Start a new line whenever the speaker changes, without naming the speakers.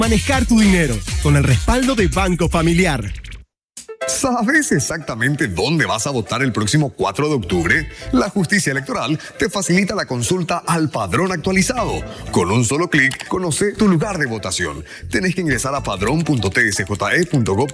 Manejar tu dinero con el respaldo de Banco Familiar.
¿Sabes exactamente dónde vas a votar el próximo 4 de octubre? La Justicia Electoral te facilita la consulta al padrón actualizado. Con un solo clic, conoce tu lugar de votación. Tenés que ingresar a padrón.tsje.gov